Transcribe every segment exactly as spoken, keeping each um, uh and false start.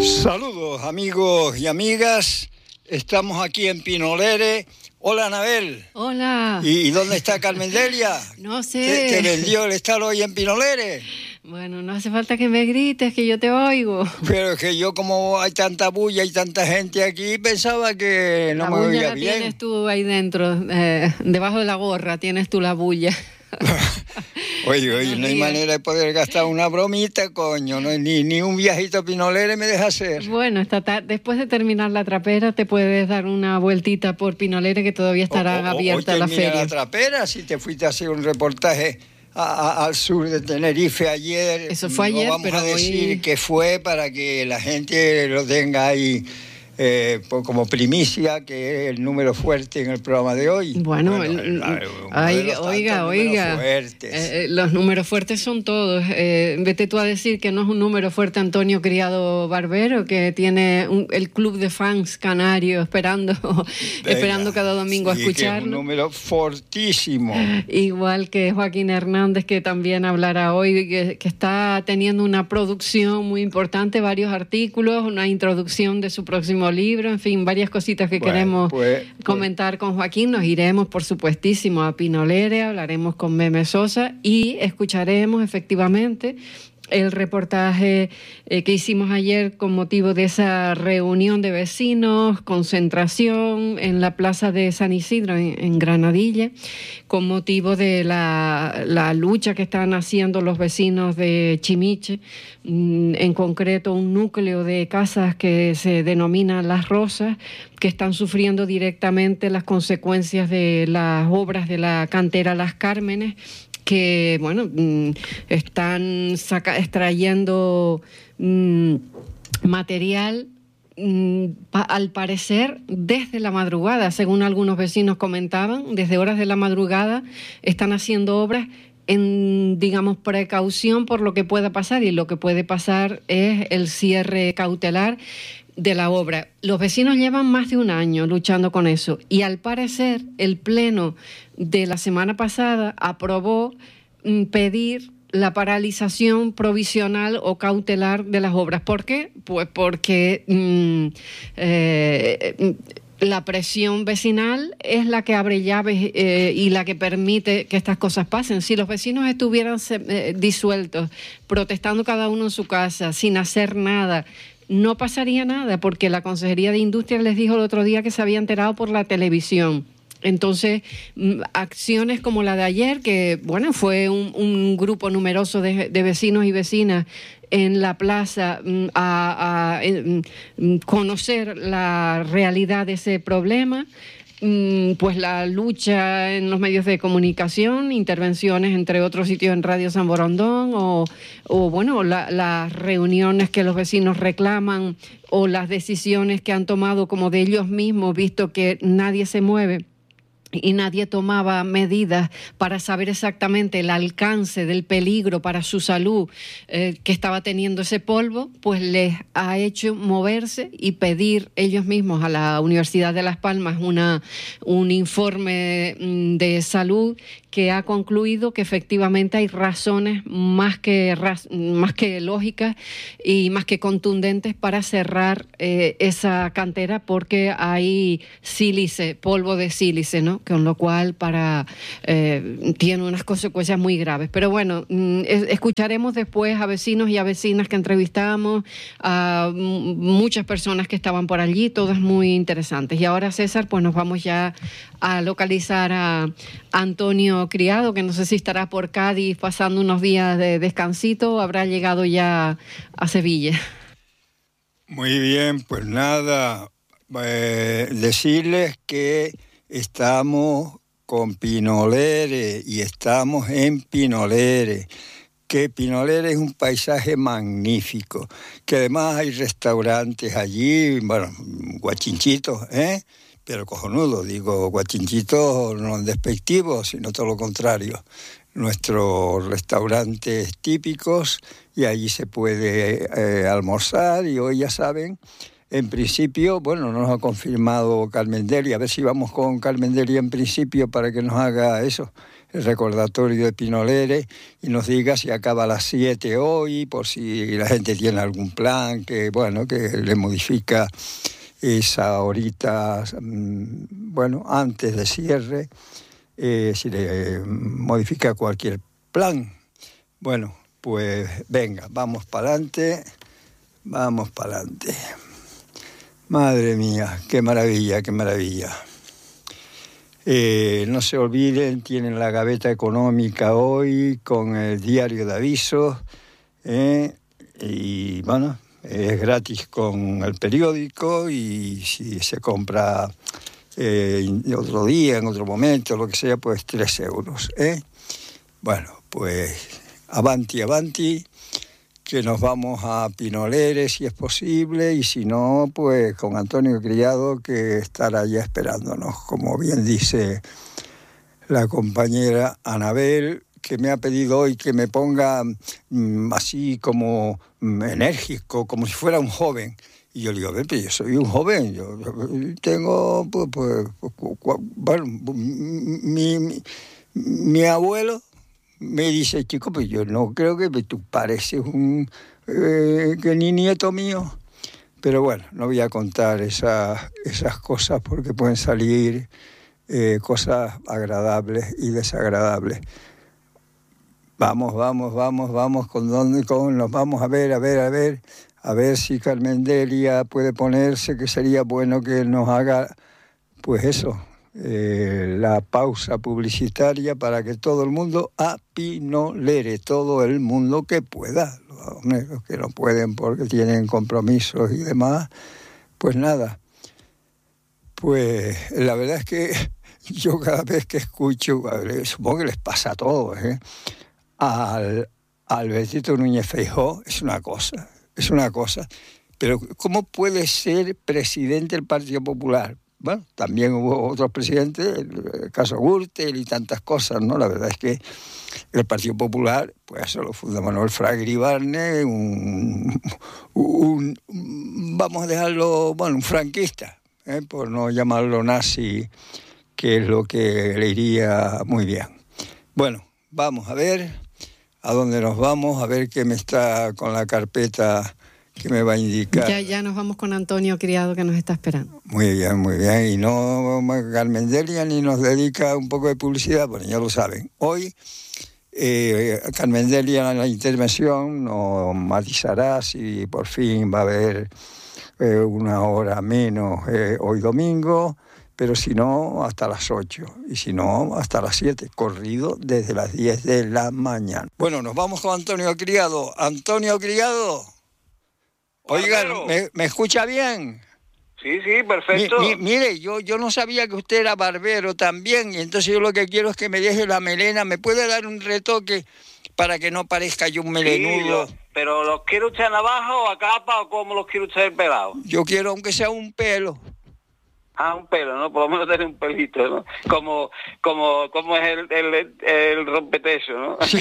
Saludos amigos y amigas, estamos aquí en Pinolere. Hola Anabel. Hola. ¿Y, y dónde está Carmen Delia? No sé. ¿Te, te vendió el estar hoy en Pinolere? Bueno, no hace falta que me grites, que yo te oigo. Pero es que yo, como hay tanta bulla y tanta gente aquí, pensaba que no la me bulla oía la bien. Tienes tú ahí dentro, eh, debajo de la gorra, tienes tú la bulla. Oye, oye, no hay manera de poder gastar una bromita, coño, no, ni, ni un viajito a Pinolere me deja hacer. Bueno, esta tarde, después de terminar la trapera, te puedes dar una vueltita por Pinolere, que todavía estará abierta la feria. La trapera, si te fuiste a hacer un reportaje a, a, al sur de Tenerife ayer. Eso fue ayer, no vamos pero a decir hoy... que fue para que la gente lo tenga ahí. Eh, como primicia, que es el número fuerte en el programa de hoy. Bueno, bueno el, el, oiga, oiga, oiga. Eh, los números fuertes son todos. Eh, vete tú a decir que no es un número fuerte Antonio Criado Barbero, que tiene un, el club de fans canario esperando, esperando cada domingo sí, a escucharlo. Que es un número fortísimo. Igual que Joaquín Hernández, que también hablará hoy, que, que está teniendo una producción muy importante, varios artículos, una introducción de su próximo libro, en fin, varias cositas que bueno, queremos pues, comentar pues. con Joaquín. Nos iremos, por supuestísimo, a Pinolere, hablaremos con Meme Sosa y escucharemos efectivamente el reportaje eh, que hicimos ayer con motivo de esa reunión de vecinos, concentración en la plaza de San Isidro, en, en Granadilla, con motivo de la, la lucha que están haciendo los vecinos de Chimiche, mm, en concreto un núcleo de casas que se denomina Las Rosas, que están sufriendo directamente las consecuencias de las obras de la cantera Las Cármenes, que, bueno, están saca, extrayendo mmm, material, mmm, pa, al parecer, desde la madrugada, según algunos vecinos comentaban, desde horas de la madrugada están haciendo obras en, digamos, precaución por lo que pueda pasar, y lo que puede pasar es el cierre cautelar de la obra. Los vecinos llevan más de un año luchando con eso y al parecer el pleno de la semana pasada aprobó mm, pedir la paralización provisional o cautelar de las obras. ¿Por qué? Pues porque mm, eh, la presión vecinal es la que abre llaves eh, y la que permite que estas cosas pasen. Si los vecinos estuvieran eh, disueltos, protestando cada uno en su casa, sin hacer nada, no pasaría nada, porque la Consejería de Industria les dijo el otro día que se había enterado por la televisión. Entonces, acciones como la de ayer, que bueno, fue un, un grupo numeroso de, de vecinos y vecinas en la plaza a, a, a conocer la realidad de ese problema, pues la lucha en los medios de comunicación, intervenciones entre otros sitios en Radio San Borondón, o, o bueno, la, las reuniones que los vecinos reclaman, o las decisiones que han tomado como de ellos mismos, visto que nadie se mueve y nadie tomaba medidas para saber exactamente el alcance del peligro para su salud eh, que estaba teniendo ese polvo, pues les ha hecho moverse y pedir ellos mismos a la Universidad de Las Palmas una, un informe de salud que ha concluido que efectivamente hay razones más que, más que lógicas y más que contundentes para cerrar eh, esa cantera, porque hay sílice, polvo de sílice, ¿no? Con lo cual para eh, tiene unas consecuencias muy graves. Pero bueno, escucharemos después a vecinos y a vecinas que entrevistamos, a muchas personas que estaban por allí, todas muy interesantes. Y ahora, César, pues nos vamos ya a localizar a Antonio Criado, que no sé si estará por Cádiz pasando unos días de descansito o habrá llegado ya a Sevilla. Muy bien, pues nada, eh, decirles que estamos con Pinolere y estamos en Pinolere, que Pinolere es un paisaje magnífico, que además hay restaurantes allí, bueno, guachinchitos, ¿eh? Pero cojonudo, digo, guachinchitos no despectivos, sino todo lo contrario. Nuestros restaurantes típicos, y allí se puede eh, almorzar, y hoy ya saben, en principio, bueno, nos ha confirmado Carmen Delia, a ver si vamos con Carmen Delia en principio para que nos haga eso, el recordatorio de Pinoleres y nos diga si acaba a las siete hoy, por si la gente tiene algún plan que, bueno, que le modifica esa horita, bueno, antes de cierre, eh, si le modifica cualquier plan. Bueno, pues venga, vamos para adelante, vamos para adelante. Madre mía, qué maravilla, qué maravilla. Eh, no se olviden, tienen la gaveta económica hoy con el diario de avisos, eh, y bueno, es gratis con el periódico, y si se compra eh, otro día, en otro momento, lo que sea, pues tres euros. ¿eh? Bueno, pues avanti, avanti, que nos vamos a Pinoleres si es posible, y si no, pues con Antonio Criado, que estará ya esperándonos, como bien dice la compañera Anabel, que me ha pedido hoy que me ponga mmm, así como mmm, enérgico, como si fuera un joven. Y yo le digo, pero yo soy un joven, yo, yo tengo, pues, pues, pues bueno, mi, mi, mi abuelo me dice, chico, pues yo no creo que tú pareces un eh, que ni nieto mío. Pero bueno, no voy a contar esa, esas cosas porque pueden salir eh, cosas agradables y desagradables. Vamos, vamos, vamos, vamos, con dónde con, nos vamos a ver, a ver, a ver, a ver si Carmen Delia puede ponerse, que sería bueno que nos haga, pues eso, Eh, la pausa publicitaria para que todo el mundo apinolere, todo el mundo que pueda. Los que no pueden porque tienen compromisos y demás, pues nada. Pues la verdad es que yo cada vez que escucho, supongo que les pasa a todos, ¿eh? al Albertito Núñez Feijóo, es una cosa, es una cosa. Pero ¿cómo puede ser presidente del Partido Popular? Bueno, también hubo otros presidentes, el caso Gürtel y tantas cosas, ¿no? La verdad es que el Partido Popular, pues eso lo fundó Manuel Fraga Iribarne, un, un, un, vamos a dejarlo, bueno, un franquista, ¿eh? Por no llamarlo nazi, que es lo que le iría muy bien. Bueno, vamos a ver a dónde nos vamos, a ver qué me está con la carpeta que me va a indicar. Ya, ya nos vamos con Antonio Criado, que nos está esperando. Muy bien, muy bien. Y no, Carmen Delia ni nos dedica un poco de publicidad, bueno, ya lo saben. Hoy, eh, Carmen Delia en la intervención nos matizará si por fin va a haber eh, una hora menos eh, hoy domingo, pero si no, hasta las ocho. Y si no, hasta las siete. Corrido desde las diez de la mañana. Bueno, nos vamos con Antonio Criado. Antonio Criado. Oigan, ¿me, ¿me escucha bien? Sí, sí, perfecto. Mi, mi, mire, yo, yo no sabía que usted era barbero también, y entonces yo lo que quiero es que me deje la melena. ¿Me puede dar un retoque para que no parezca yo un melenudo? Sí, yo, pero ¿los quiero usted en navaja o a capa o cómo los quiero usted pelados? Yo quiero aunque sea un pelo. Ah, un pelo, ¿no? Por lo menos tener un pelito, ¿no? Como, como, como es el, el, el rompetecho, ¿no? Sí.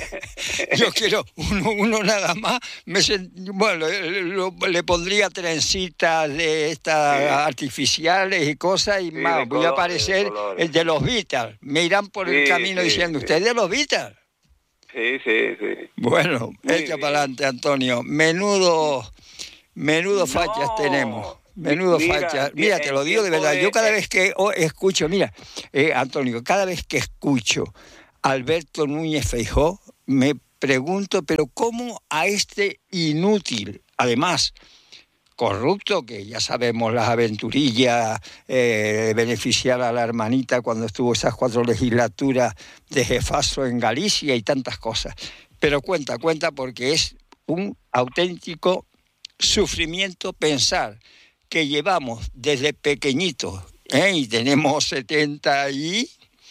Yo quiero uno, uno nada más. Me sent... Bueno, lo, le pondría trencitas de estas sí. artificiales y cosas, y sí, más. Voy color, a parecer de el de los Beatles. Me irán por sí, el camino sí, diciendo, sí. ¿usted es de los Beatles? Sí, sí, sí. Bueno, muy echa para adelante, Antonio. Menudo, menudo no. fachas tenemos. Menudo mira, facha. Mira, te lo digo de verdad. Yo cada vez que escucho, mira, eh, Antonio, cada vez que escucho a Alberto Núñez Feijóo, me pregunto, pero ¿cómo a este inútil, además corrupto, que ya sabemos las aventurillas, eh, beneficiar a la hermanita cuando estuvo esas cuatro legislaturas de jefazo en Galicia y tantas cosas? Pero cuenta, cuenta, porque es un auténtico sufrimiento pensar que llevamos desde pequeñitos, ¿eh? y tenemos setenta y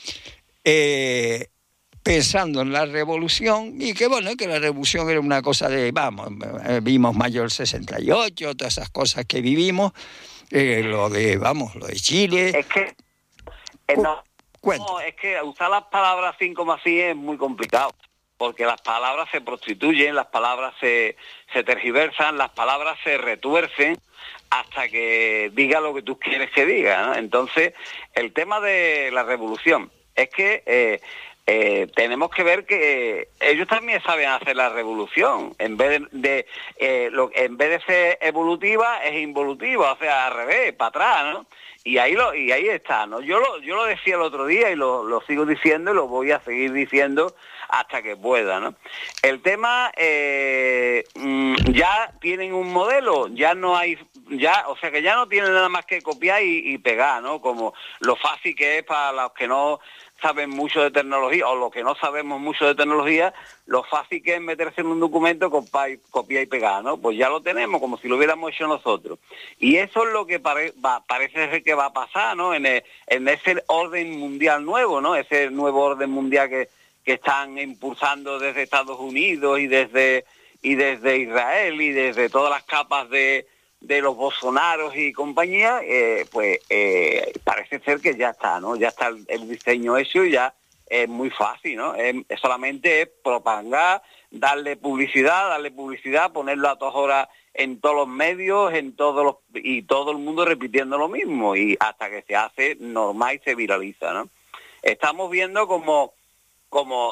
eh, pensando en la revolución, y que bueno, que la revolución era una cosa de, vamos, vimos mayo del sesenta y ocho, todas esas cosas que vivimos, eh, lo de, vamos, lo de Chile. Es que, eh, no, no, es que usar las palabras así como así es muy complicado, porque las palabras se prostituyen, las palabras se, se tergiversan, las palabras se retuercen, hasta que diga lo que tú quieres que diga, ¿no? Entonces, el tema de la revolución es que eh, Eh, tenemos que ver que eh, ellos también saben hacer la revolución. En vez de, de eh, lo, en vez de ser evolutiva, es involutiva, o sea, al revés, para atrás, ¿no? Y ahí lo y ahí está, ¿no? Yo lo yo lo decía el otro día y lo, lo sigo diciendo y lo voy a seguir diciendo hasta que pueda, ¿no? El tema, eh, ya tienen un modelo, ya no hay, ya, o sea que ya no tienen nada más que copiar y, y pegar, ¿no? Como lo fácil que es para los que no saben mucho de tecnología, o los que no sabemos mucho de tecnología, lo fácil que es meterse en un documento, copiar y, copiar y pegar, ¿no? Pues ya lo tenemos, como si lo hubiéramos hecho nosotros. Y eso es lo que pare, va, parece ser que va a pasar, ¿no? En, el, en ese orden mundial nuevo, ¿no? Ese nuevo orden mundial que, que están impulsando desde Estados Unidos y desde, y desde Israel y desde todas las capas de... de los Bolsonaros y compañía, eh, pues eh, parece ser que ya está, ¿no? Ya está el, el diseño hecho y ya es muy fácil, ¿no? Es, es solamente es propagar, darle publicidad, darle publicidad, ponerlo a todas horas en todos los medios, en todos los y todo el mundo repitiendo lo mismo y hasta que se hace normal y se viraliza, ¿no? Estamos viendo como como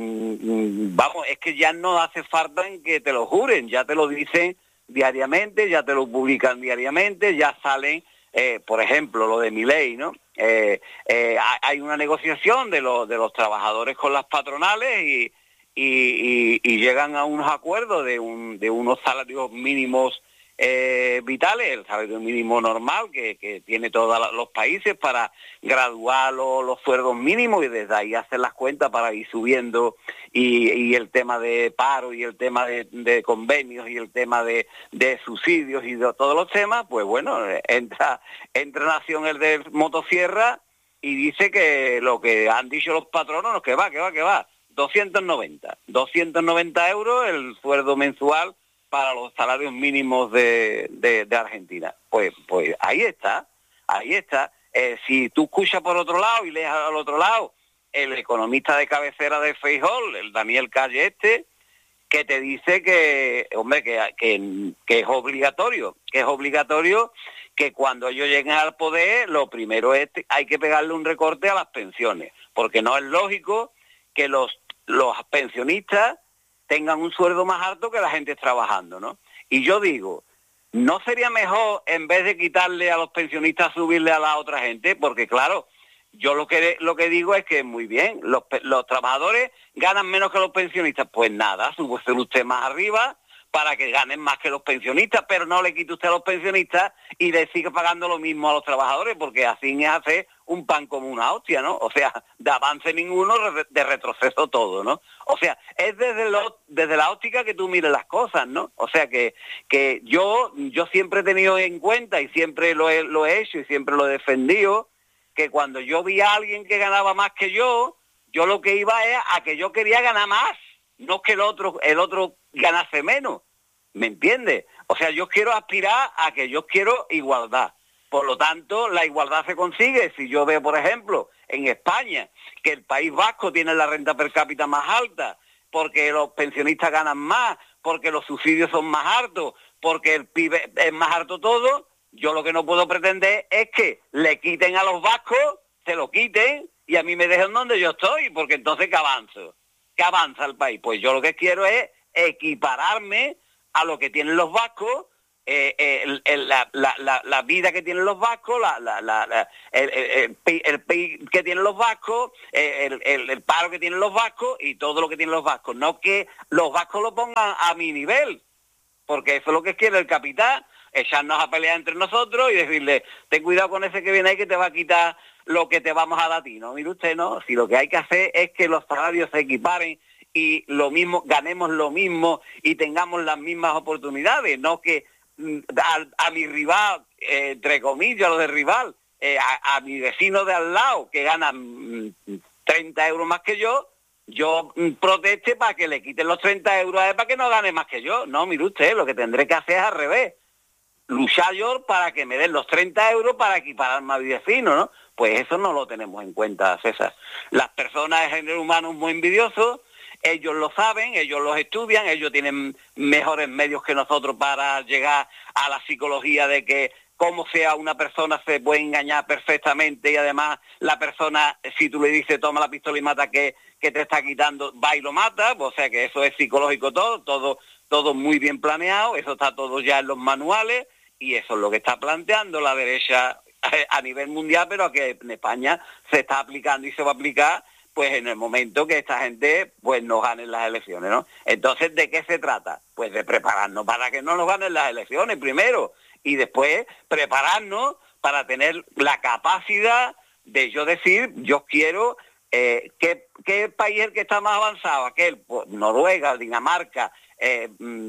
mmm, vamos, es que ya no hace falta en que te lo juren, ya te lo dicen diariamente, ya te lo publican diariamente, ya salen, eh, por ejemplo, lo de Milei, ¿no? Eh, eh, hay una negociación de los de los trabajadores con las patronales y, y, y, y llegan a unos acuerdos de un de unos salarios mínimos eh, vitales, el salario mínimo normal que, que tiene todos los países para graduar los, los sueldos mínimos y desde ahí hacer las cuentas para ir subiendo y, y el tema de paro y el tema de, de convenios y el tema de, de subsidios y de todos los temas, pues bueno, entra, entra Nación el de motosierra y dice que lo que han dicho los patronos, que va, que va, que va, doscientos noventa euros el sueldo mensual para los salarios mínimos de, de, de Argentina. Pues pues ahí está, ahí está. Eh, si tú escuchas por otro lado y lees al otro lado, el economista de cabecera de Feijóo, el Daniel Calle este, que te dice que, hombre, que, que, que es obligatorio, que es obligatorio que cuando ellos lleguen al poder, lo primero es hay que pegarle un recorte a las pensiones, porque no es lógico que los, los pensionistas tengan un sueldo más alto que la gente trabajando, ¿no? Y yo digo, ¿no sería mejor, en vez de quitarle a los pensionistas, subirle a la otra gente? Porque, claro, yo lo que lo que digo es que, muy bien, los, los trabajadores ganan menos que los pensionistas. Pues nada, súbese usted más arriba para que ganen más que los pensionistas, pero no le quite usted a los pensionistas y le sigue pagando lo mismo a los trabajadores, porque así es hacer un pan como una hostia, ¿no? O sea, de avance ninguno, de retroceso todo, ¿no? O sea, es desde lo, desde la óptica que tú mires las cosas, ¿no? O sea, que, que yo, yo siempre he tenido en cuenta y siempre lo he, lo he hecho y siempre lo he defendido, que cuando yo vi a alguien que ganaba más que yo, yo lo que iba es a que yo quería ganar más, no que el otro, el otro ganase menos, ¿me entiendes? O sea, yo quiero aspirar a que yo quiero igualdad. Por lo tanto, la igualdad se consigue si yo veo, por ejemplo, en España, que el País Vasco tiene la renta per cápita más alta, porque los pensionistas ganan más, porque los subsidios son más altos, porque el P I B es más alto todo. Yo lo que no puedo pretender es que le quiten a los vascos, se lo quiten y a mí me dejen donde yo estoy, porque entonces ¿qué avanzo? ¿Qué avanza el país? Pues yo lo que quiero es equipararme a lo que tienen los vascos, eh, el, el, la, la, la, la vida que tienen los vascos, la, la, la, el, el, el, el P I B que tienen los vascos, el, el, el paro que tienen los vascos y todo lo que tienen los vascos. No que los vascos lo pongan a mi nivel, porque eso es lo que quiere el capital, echarnos a pelear entre nosotros y decirle, ten cuidado con ese que viene ahí que te va a quitar lo que te vamos a dar a ti. No, mire usted, no, si lo que hay que hacer es que los salarios se equiparen y lo mismo, ganemos lo mismo y tengamos las mismas oportunidades, no que a, a mi rival, eh, entre comillas, lo de rival, eh, a, a mi vecino de al lado que gana mm, treinta euros más que yo, yo mm, proteste para que le quiten los treinta euros a él para que no gane más que yo. No, mire usted, lo que tendré que hacer es al revés. Luchar yo para que me den los treinta euros para equipararme a mi vecino, ¿no? Pues eso no lo tenemos en cuenta, César. Las personas de género humano muy envidiosos, ellos lo saben, ellos los estudian, ellos tienen mejores medios que nosotros para llegar a la psicología de que cómo sea una persona se puede engañar perfectamente y además la persona, si tú le dices toma la pistola y mata que, que te está quitando, va y lo mata, o sea que eso es psicológico todo, todo, todo muy bien planeado, eso está todo ya en los manuales y eso es lo que está planteando la derecha a nivel mundial, pero que en España se está aplicando y se va a aplicar pues en el momento que esta gente pues no gane las elecciones, ¿no? Entonces, ¿de qué se trata? Pues de prepararnos para que no nos ganen las elecciones primero y después prepararnos para tener la capacidad de yo decir, yo quiero, eh, ¿qué, ¿qué país es el que está más avanzado? Aquel, pues, Noruega, Dinamarca, eh,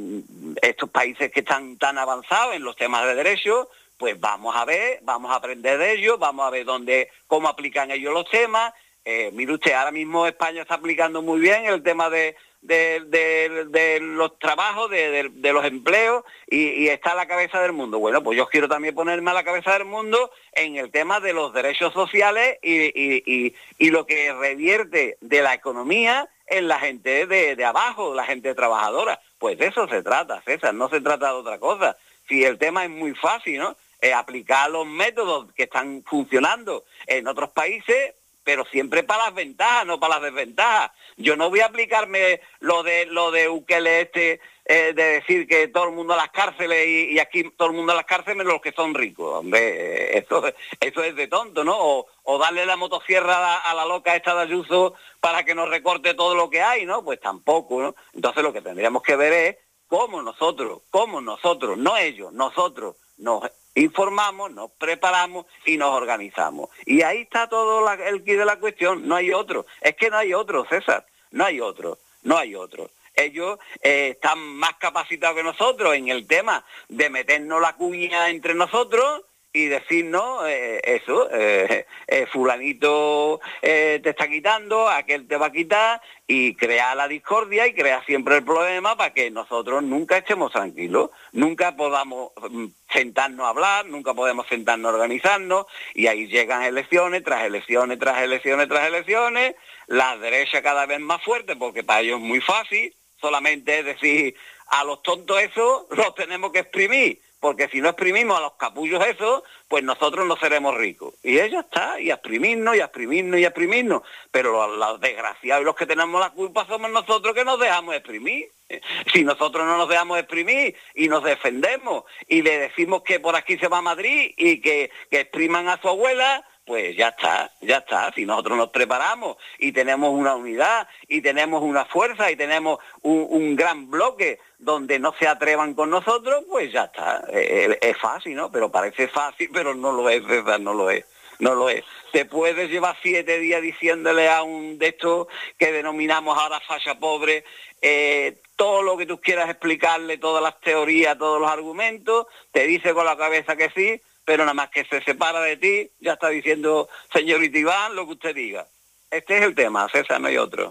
estos países que están tan avanzados en los temas de derechos, pues vamos a ver, vamos a aprender de ellos, vamos a ver dónde, cómo aplican ellos los temas. Eh, mire usted, ahora mismo España está aplicando muy bien el tema de, de, de, de los trabajos, de, de, de los empleos, y, y está a la cabeza del mundo. Bueno, pues yo quiero también ponerme a la cabeza del mundo en el tema de los derechos sociales y, y, y, y lo que revierte de la economía en la gente de, de abajo, la gente trabajadora. Pues de eso se trata, César, no se trata de otra cosa. Si el tema es muy fácil, ¿no? Eh, aplicar los métodos que están funcionando en otros países, pero siempre para las ventajas, no para las desventajas. Yo no voy a aplicarme lo de lo de Ukele este, eh, de decir que todo el mundo a las cárceles y, y aquí todo el mundo a las cárceles menos los que son ricos. Hombre, eso, eso es de tonto, ¿no? O, o darle la motosierra a la, a la loca esta de Ayuso para que nos recorte todo lo que hay, ¿no? Pues tampoco, ¿no? Entonces lo que tendríamos que ver es cómo nosotros, cómo nosotros, no ellos, nosotros nos informamos, nos preparamos y nos organizamos. Y ahí está todo la, el quid de la cuestión, no hay otro. Es que no hay otro, César, no hay otro, no hay otro. Ellos eh, están más capacitados que nosotros en el tema de meternos la cuña entre nosotros y decirnos eh, eso, eh, eh, fulanito eh, te está quitando, aquel te va a quitar, y crear la discordia y crear siempre el problema para que nosotros nunca estemos tranquilos, nunca podamos sentarnos a hablar, nunca podemos sentarnos a organizarnos, y ahí llegan elecciones tras elecciones, tras elecciones, tras elecciones, la derecha cada vez más fuerte, porque para ellos es muy fácil, solamente es decir, a los tontos esos los tenemos que exprimir, porque si no exprimimos a los capullos esos, pues nosotros no seremos ricos. Y ella está, y a exprimirnos, y a exprimirnos, y a exprimirnos. Pero los, los desgraciados y los que tenemos la culpa somos nosotros que nos dejamos exprimir. Si nosotros no nos dejamos exprimir y nos defendemos y le decimos que por aquí se va a Madrid y que, que expriman a su abuela, pues ya está, ya está. Si nosotros nos preparamos y tenemos una unidad y tenemos una fuerza y tenemos un, un gran bloque donde no se atrevan con nosotros, pues ya está. Es, es fácil, ¿no? Pero parece fácil, pero no lo es, César, no lo es. No lo es. Te puedes llevar siete días diciéndole a un de estos que denominamos ahora facha pobre, eh, todo lo que tú quieras explicarle, todas las teorías, todos los argumentos, te dice con la cabeza que sí, pero nada más que se separa de ti, ya está diciendo, señorita Iván, lo que usted diga. Este es el tema, César, no hay otro.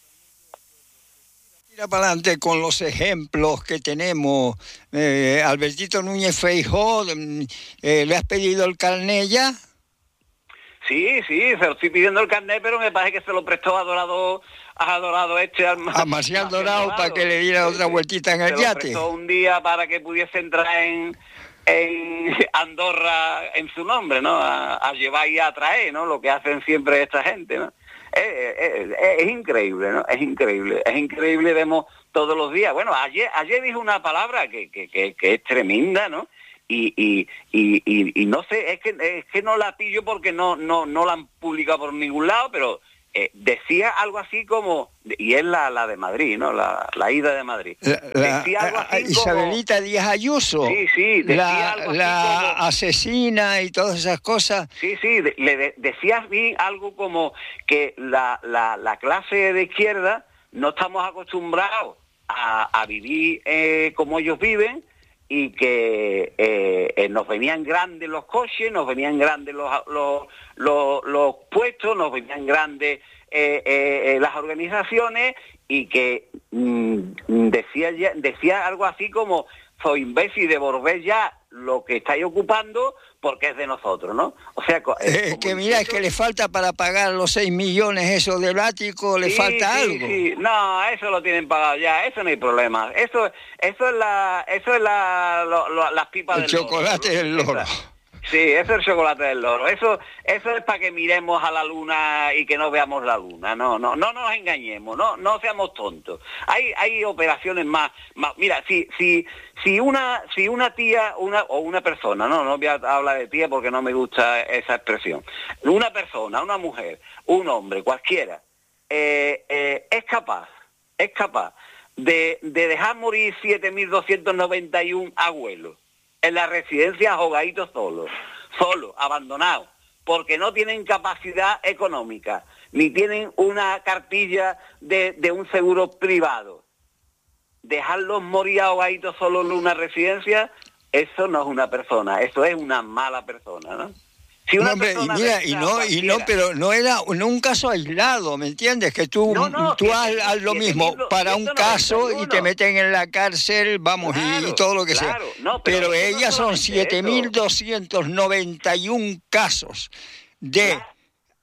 Tira para adelante con los ejemplos que tenemos. Eh, Albertito Núñez Feijóo, eh, ¿le has pedido el carné ya? Sí, sí, se lo estoy pidiendo el carnet, pero me parece que se lo prestó a Dorado, a Dorado este, al a Marcial Dorado, Dorado, para que le diera otra vueltita en el se yate. Se lo prestó un día para que pudiese entrar en, en Andorra en su nombre, ¿no? A, a llevar y a traer, ¿no? Lo que hacen siempre esta gente, ¿no? Es, es, es, es increíble, ¿no? Es increíble, es increíble, vemos todos los días. Bueno, ayer ayer dijo una palabra que, que, que, que es tremenda, ¿no? Y, y, y, y, y no sé, es que es que no la pillo porque no no no la han publicado por ningún lado, pero eh, decía algo así como, y es la, la de Madrid, ¿no? La, la ida de Madrid. La, decía algo así como, Isabelita Díaz Ayuso. Sí, sí, decía la, algo así la como, asesina y todas esas cosas. Sí, sí, de, le de, decía a mí algo como que la, la, la clase de izquierda no estamos acostumbrados a, a vivir eh, como ellos viven, y que eh, eh, nos venían grandes los coches, nos venían grandes los, los, los, los puestos, nos venían grandes eh, eh, las organizaciones, y que mm, decía, ya, decía algo así como, soy imbécil de volver ya lo que estáis ocupando porque es de nosotros, ¿no? O sea, es, es que mira, es que le falta para pagar los seis millones eso del ático, le sí, falta sí, algo. Sí. No, eso lo tienen pagado ya, eso no hay problema. Eso, eso es la, eso es la, lo, lo, las pipas el del chocolate loro, del loro. Esa. Sí, eso es el chocolate del loro. Eso, eso es para que miremos a la luna y que no veamos la luna. No, no, no nos engañemos, no, no seamos tontos. Hay, hay operaciones más, más. Mira, si, si, si una, si una tía, una o una persona, no, no voy a hablar de tía porque no me gusta esa expresión. Una persona, una mujer, un hombre, cualquiera, eh, eh, es capaz, es capaz de, de dejar morir siete mil doscientos noventa y uno abuelos en la residencia ahogaditos solos, solos, abandonados, porque no tienen capacidad económica, ni tienen una cartilla de, de un seguro privado. Dejarlos morir ahogaditos solos en una residencia, eso no es una persona, eso es una mala persona, ¿no? Si una no, hombre, y mira, y no, y no, pero no era no un caso aislado, ¿me entiendes? Que tú, no, no, tú haz, haz lo mismo para un caso y te meten en la cárcel, vamos, claro, y, y todo lo que claro, sea. No, pero pero ellas no son siete mil doscientos noventa y uno casos de claro,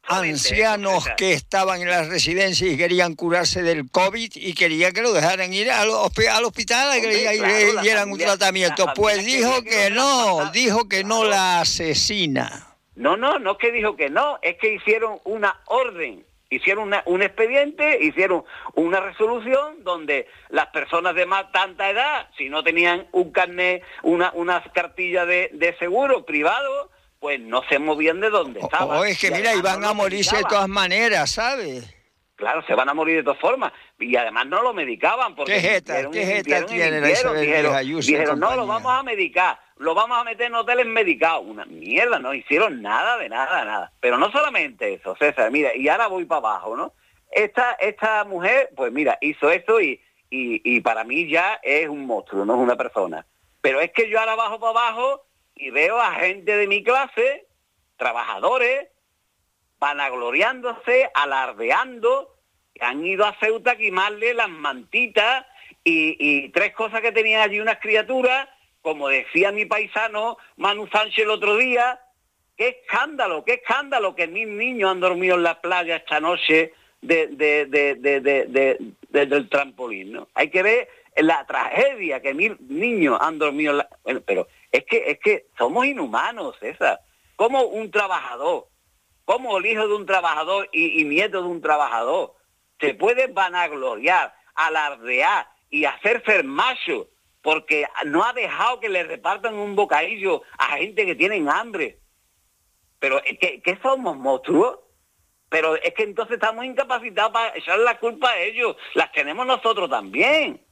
ancianos eso, que estaban en la residencia y querían curarse del COVID y querían que lo dejaran ir al, al hospital y que claro, le dieran un tratamiento. Pues dijo que, que no, dijo que claro. no la asesina. No, no, no es que dijo que no, es que hicieron una orden, hicieron una, un expediente, hicieron una resolución donde las personas de más tanta edad, si no tenían un carnet, una, una cartilla de, de seguro privado, pues no se movían de donde estaban. O oh, es que mira, iban a morirse de todas maneras, ¿sabes? Claro, se van a morir de todas formas. Y además no lo medicaban. Porque ¿Qué jeta, ¿qué jeta tiene la Isabel Dijeron, Ayuso dijeron no, lo vamos a medicar. Lo vamos a meter en hoteles medicados. Una mierda, no hicieron nada de nada, nada. Pero no solamente eso, César, mira, y ahora voy para abajo, ¿no? Esta esta mujer, pues mira, hizo esto y, y, y para mí ya es un monstruo, no es una persona. Pero es que yo ahora bajo para abajo y veo a gente de mi clase, trabajadores, vanagloriándose, alardeando, que han ido a Ceuta a quemarle las mantitas y, y tres cosas que tenían allí unas criaturas, como decía mi paisano Manu Sánchez el otro día, qué escándalo, qué escándalo que mil niños han dormido en la playa esta noche de, de, de, de, de, de, de, del trampolín, ¿no? Hay que ver la tragedia que mil niños han dormido en la... Bueno, pero es que, es que somos inhumanos, César. Como un trabajador, como el hijo de un trabajador y, y nieto de un trabajador, se puede vanagloriar, alardear y hacerse macho porque no ha dejado que le repartan un bocadillo a gente que tienen hambre. Pero ¿qué, qué somos, monstruos? Pero es que entonces estamos incapacitados para echar la culpa a ellos. Las tenemos nosotros también.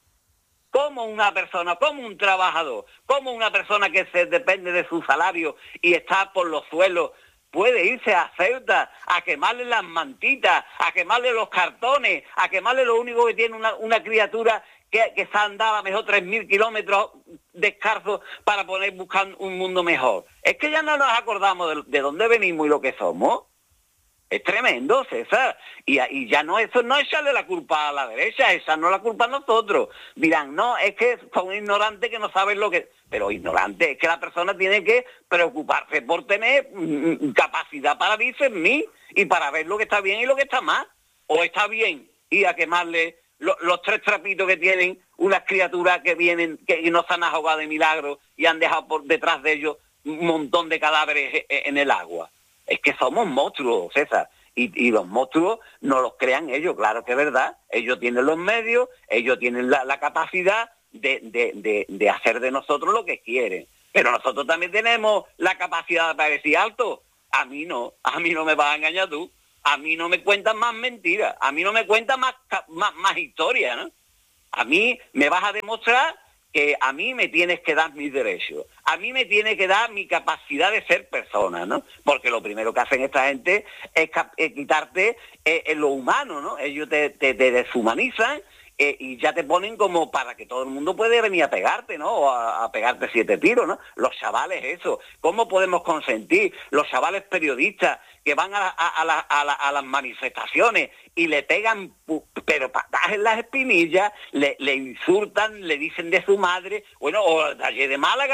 Como una persona, como un trabajador, como una persona que se depende de su salario y está por los suelos, puede irse a Ceuta a quemarle las mantitas, a quemarle los cartones, a quemarle lo único que tiene una, una criatura que, que se ha andado a lo mejor tres mil kilómetros descalzos para poder buscar un mundo mejor. Es que ya no nos acordamos de, de dónde venimos y lo que somos. Es tremendo, César. Y, y ya no, eso no es echarle la culpa a la derecha, esa no es la culpa a nosotros. Dirán, no, es que son ignorantes que no saben lo que... Pero ignorantes, es que la persona tiene que preocuparse por tener mm, capacidad para discernir y para ver lo que está bien y lo que está mal. O está bien ir a quemarle lo, los tres trapitos que tienen unas criaturas que vienen, que no se han ahogado de milagro y han dejado por detrás de ellos un montón de cadáveres en el agua. Es que somos monstruos, César, y, y los monstruos no los crean ellos, claro que es verdad. Ellos tienen los medios, ellos tienen la, la capacidad de, de, de, de hacer de nosotros lo que quieren. Pero nosotros también tenemos la capacidad para decir alto. A mí no, a mí no me vas a engañar tú. A mí no me cuentan más mentiras, a mí no me cuentan más, más, más historias, ¿no? A mí me vas a demostrar que a mí me tienes que dar mis derechos, a mí me tiene que dar mi capacidad de ser persona, ¿no? Porque lo primero que hacen esta gente es, es quitarte eh, en lo humano, ¿no? Ellos te, te, te deshumanizan eh, y ya te ponen como para que todo el mundo puede venir a pegarte, ¿no? O a, a pegarte siete tiros, ¿no? Los chavales, eso. ¿Cómo podemos consentir? Los chavales periodistas que van a, a, a, la, a, la, a las manifestaciones y le pegan, pero patadas en las espinillas, le, le insultan, le dicen de su madre, bueno, o de allí de Málaga,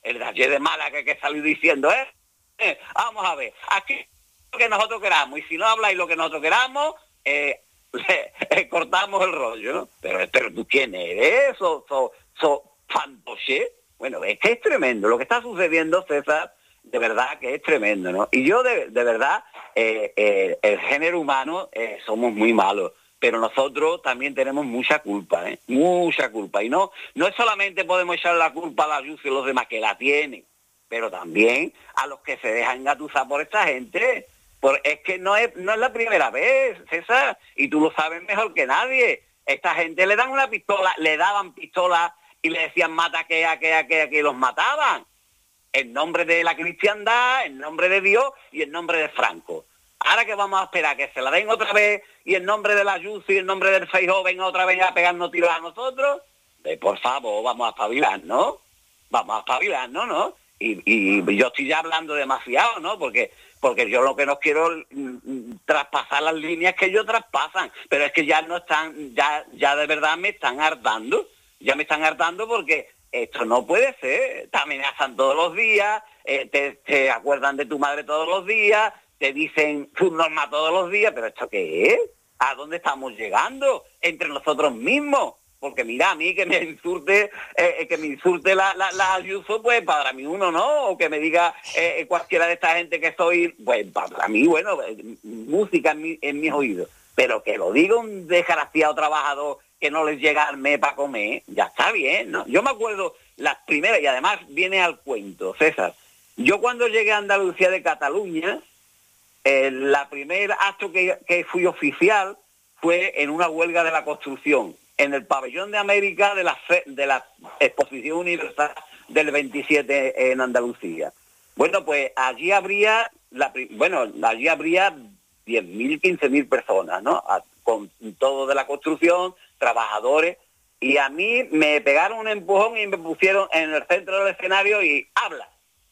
el de ayer de Málaga que salió diciendo, eh, eh, vamos a ver, aquí lo que nosotros queramos, y si no habláis lo que nosotros queramos, eh, le, eh, cortamos el rollo, ¿no? Pero, pero tú quién eres, so, so, so fantoché. Bueno, es que es tremendo, lo que está sucediendo, César, de verdad que es tremendo, ¿no? Y yo de, de verdad, eh, eh, el género humano eh, somos muy malos, pero nosotros también tenemos mucha culpa, ¿eh? Mucha culpa. Y no, no es solamente podemos echar la culpa a la Ayuso y los demás que la tienen, pero también a los que se dejan engatusar por esta gente. Por, es que no es, no es la primera vez, César, y tú lo sabes mejor que nadie. Esta gente le dan una pistola, le daban pistola y le decían mata que a que a que a que los mataban. En nombre de la cristiandad, en nombre de Dios y en nombre de Franco. Ahora que vamos a esperar que se la den otra vez y en nombre de la Ayuso y en nombre del Feijóo venga otra vez a pegarnos tiros a nosotros, eh, por favor, vamos a espabilar, ¿no? Vamos a espabilar, ¿no? ¿no? Y, y yo estoy ya hablando demasiado, ¿no? Porque porque yo lo que no quiero mm, traspasar las líneas que ellos traspasan, pero es que ya no están, ya, ya de verdad me están hartando, ya me están hartando porque esto no puede ser, te amenazan todos los días, eh, te, te acuerdan de tu madre todos los días, te dicen tu norma todos los días, pero ¿esto qué es? ¿A dónde estamos llegando? Entre nosotros mismos. Porque mira, a mí que me insulte, eh, que me insulte la, la, la Ayuso, pues para mí uno no, o que me diga eh, cualquiera de esta gente que soy, pues para mí, bueno, eh, música en, mi, en mis oídos. Pero que lo diga un desgraciado trabajador que no les llega al mes para comer, ya está bien, ¿no? Yo me acuerdo las primeras, y además viene al cuento, César, yo cuando llegué a Andalucía de Cataluña, eh, la primer acto que, que fui oficial fue en una huelga de la construcción, en el pabellón de América de la, de la Exposición Universal del veintisiete en Andalucía. Bueno, pues allí habría, la, bueno, allí habría diez mil, quince mil personas, ¿no? A, con todo de la construcción, trabajadores, y a mí me pegaron un empujón y me pusieron en el centro del escenario y habla.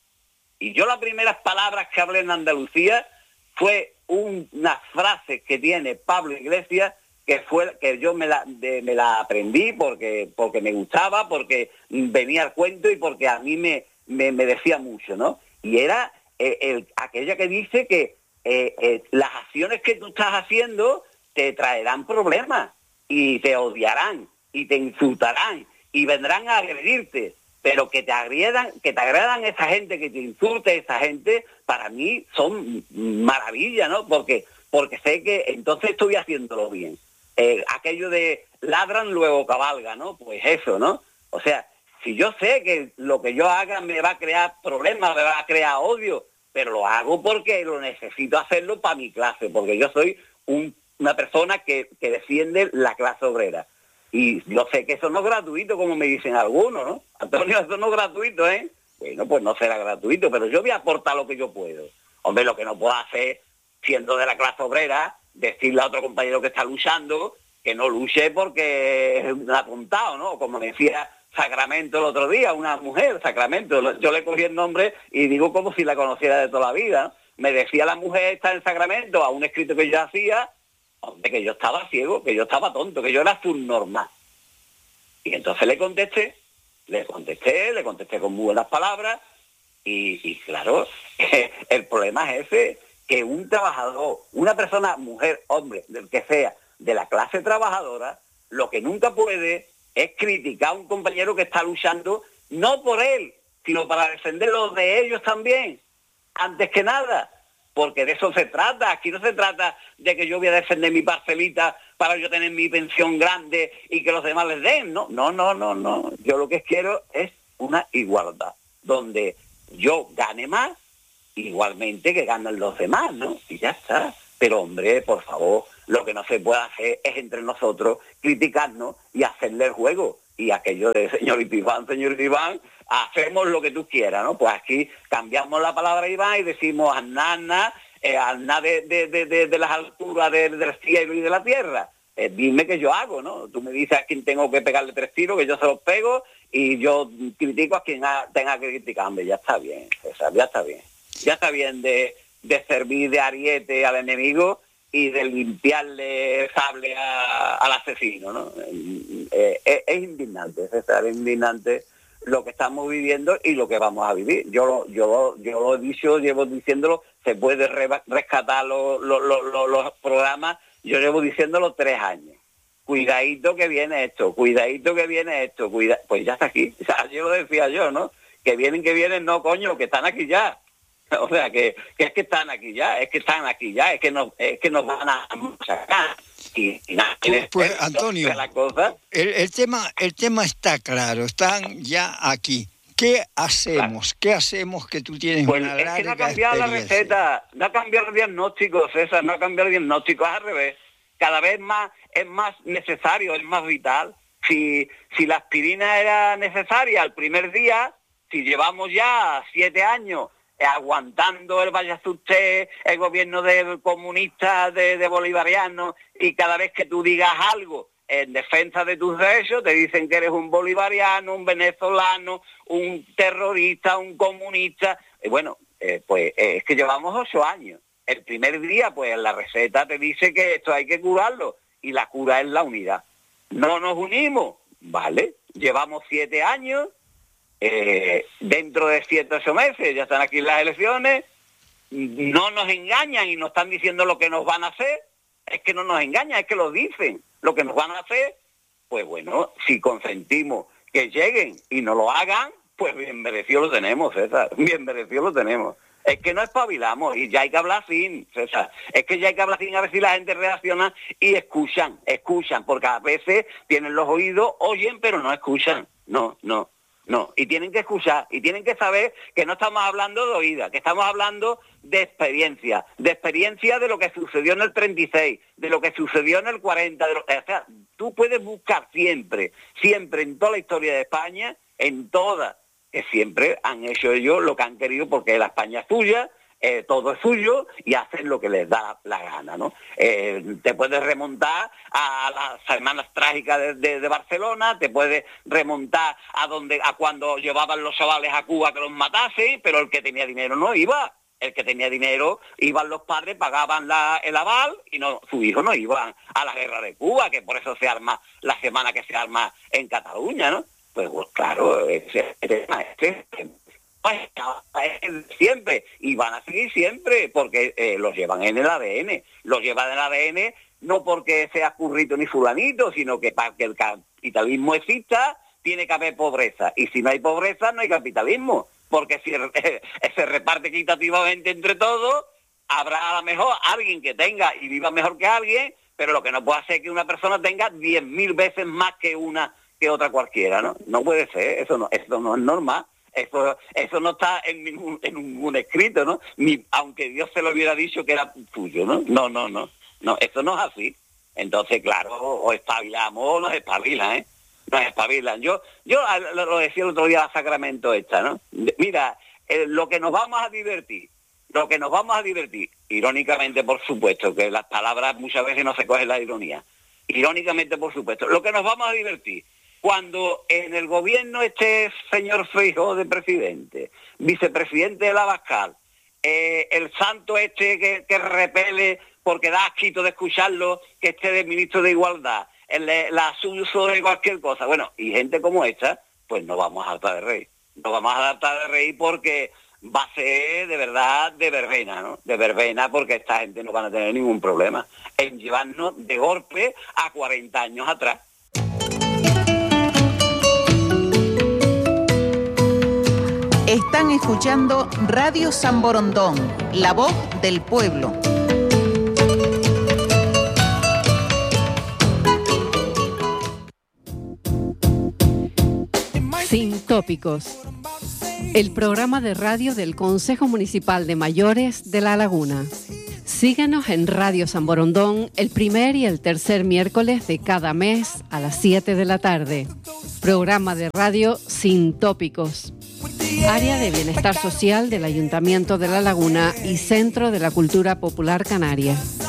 Y yo las primeras palabras que hablé en Andalucía fue un, una frase que tiene Pablo Iglesias, que fue que yo me la, de, me la aprendí porque porque me gustaba, porque venía al cuento y porque a mí me, me, me decía mucho, ¿no? Y era eh, el, aquella que dice que eh, eh, las acciones que tú estás haciendo te traerán problemas y te odiarán y te insultarán y vendrán a agredirte, pero que te agredan, que te agradan esa gente, que te insulte esa gente, para mí son maravilla, ¿no? Porque porque sé que entonces estoy haciéndolo bien. Eh, aquello de ladran luego cabalga, ¿no? Pues eso, ¿no? O sea, si yo sé que lo que yo haga me va a crear problemas, me va a crear odio, pero lo hago porque lo necesito hacerlo para mi clase, porque yo soy un, una persona que, que defiende la clase obrera. Y yo sé que eso no es gratuito, como me dicen algunos, ¿no? Antonio, eso no es gratuito, ¿eh? Bueno, pues no será gratuito, pero yo voy a aportar lo que yo puedo. Hombre, lo que no puedo hacer, siendo de la clase obrera, decirle a otro compañero que está luchando que no luche porque es un apuntado, ¿no? Como decía Sacramento el otro día, una mujer, Sacramento, yo le cogí el nombre y digo como si la conociera de toda la vida. Me decía la mujer esta en Sacramento a un escrito que yo hacía, hombre, que yo estaba ciego, que yo estaba tonto, que yo era subnormal. Y entonces le contesté, le contesté, le contesté con muy buenas palabras y, y claro, el problema es ese, que un trabajador, una persona, mujer, hombre, del que sea, de la clase trabajadora, lo que nunca puede es criticar a un compañero que está luchando, no por él, sino para defender los de ellos también, antes que nada, porque de eso se trata. Aquí no se trata de que yo voy a defender mi parcelita para yo tener mi pensión grande y que los demás les den, no, no, no, no, no. Yo lo que quiero es una igualdad, donde yo gane más, igualmente que ganan los demás, ¿no? Y ya está. Pero, hombre, por favor, lo que no se puede hacer es entre nosotros criticarnos y hacerle el juego. Y aquello de señorita Iván, señorita Iván, hacemos lo que tú quieras, ¿no? Pues aquí cambiamos la palabra Iván y decimos Anna, eh, Anna de, de, de, de, de las alturas de, del cielo y de la tierra. Eh, dime qué yo hago, ¿no? Tú me dices a quién tengo que pegarle tres tiros, que yo se los pego, y yo critico a quien ha, tenga que criticarme. Ya está bien, César, ya está bien. Ya está bien de, de servir de ariete al enemigo y de limpiarle sable a, al asesino, ¿no? Eh, eh, es indignante, César, es indignante lo que estamos viviendo y lo que vamos a vivir. Yo yo yo lo he dicho, llevo diciéndolo, se puede re, rescatar los lo, lo, lo, los programas, yo llevo diciéndolo tres años. Cuidadito que viene esto, cuidadito que viene esto, cuida, pues ya está aquí. O sea, yo lo decía yo, ¿no? Que vienen, que vienen, no, coño, que están aquí ya. O sea, que, que es que están aquí ya, es que están aquí ya, es que nos, es que nos van a sacar. Y, y nada, pues, pues Antonio, la cosa. El, el tema, el tema está claro, están ya aquí. ¿Qué hacemos? Claro. ¿Qué hacemos que tú tienes pues una larga es que no ha cambiado la receta, no ha cambiado el diagnóstico, César, no ha cambiado el diagnóstico, es al revés. Cada vez más es más necesario, es más vital. Si, si la aspirina era necesaria el primer día, si llevamos ya siete años aguantando el váyase usted, el gobierno de comunistas, de, de bolivarianos, y cada vez que tú digas algo en defensa de tus derechos, te dicen que eres un bolivariano, un venezolano, un terrorista, un comunista. Y bueno, eh, pues eh, es que llevamos ocho años. El primer día, pues la receta te dice que esto hay que curarlo, y la cura es la unidad. No nos unimos, ¿vale? Llevamos siete años, eh, dentro de siete, ocho meses, ya están aquí las elecciones, no nos engañan y nos están diciendo lo que nos van a hacer, es que no nos engañan, es que lo dicen, lo que nos van a hacer, pues bueno, si consentimos que lleguen y no lo hagan, pues bien merecido lo tenemos, César, bien merecido lo tenemos. Es que no espabilamos y ya hay que hablar sin, César. Es que ya hay que hablar sin a ver si la gente reacciona y escuchan, escuchan, porque a veces tienen los oídos, oyen, pero no escuchan. No, no, no. Y tienen que escuchar y tienen que saber que no estamos hablando de oídas, que estamos hablando de experiencia, de experiencia de lo que sucedió en el treinta y seis, de lo que sucedió en el cuarenta. De lo, o sea, tú puedes buscar siempre, siempre en toda la historia de España, en toda, que siempre han hecho ellos lo que han querido, porque la España es suya, eh, todo es suyo, y hacen lo que les da la gana, ¿no? Eh, te puedes remontar a las semanas trágicas de, de, de Barcelona, te puedes remontar a donde a cuando llevaban los chavales a Cuba que los matasen, pero el que tenía dinero no iba. El que tenía dinero, iban los padres, pagaban la, el aval, y no, su hijo no iban a la guerra de Cuba, que por eso se arma la semana que se arma en Cataluña, ¿no? Pues, pues claro, ese tema ese, siempre, y van a seguir siempre, porque eh, los llevan en el A D N, los llevan en el A D N no porque sea currito ni fulanito, sino que para que el capitalismo exista, tiene que haber pobreza, y si no hay pobreza, no hay capitalismo, porque si eh, se reparte equitativamente entre todos, habrá a lo mejor alguien que tenga y viva mejor que alguien, pero lo que no puede hacer es que una persona tenga diez mil veces más que una que otra cualquiera, ¿no? No puede ser, eso no, eso no es normal, eso, eso no está en ningún, en ningún escrito, ¿no? Ni aunque Dios se lo hubiera dicho que era tuyo, ¿no? No, no, no, no, eso no es así. Entonces, claro, o espabilamos o nos espabilan, ¿eh? Nos espabilan. Yo, yo lo decía el otro día a Sacramento esta, ¿no? Mira, eh, lo que nos vamos a divertir, lo que nos vamos a divertir, irónicamente, por supuesto, que las palabras muchas veces no se cogen la ironía, irónicamente, por supuesto, lo que nos vamos a divertir, cuando en el gobierno esté señor Feijóo de presidente, vicepresidente de la Abascal, eh, el santo este que, que repele porque da asquito de escucharlo, que esté de ministro de Igualdad, el, el asunto de cualquier cosa, bueno, y gente como esta, pues no vamos a hartar de reír, no vamos a hartar de reír porque va a ser de verdad de verbena, ¿no? De verbena, porque esta gente no van a tener ningún problema en llevarnos de golpe a cuarenta años atrás. Están escuchando Radio San Borondón, la voz del pueblo. Sin tópicos. El programa de radio del Consejo Municipal de Mayores de La Laguna. Síguenos en Radio San Borondón el primer y el tercer miércoles de cada mes a las siete de la tarde. Programa de radio Sin tópicos. Área de Bienestar Social del Ayuntamiento de La Laguna y Centro de la Cultura Popular Canaria.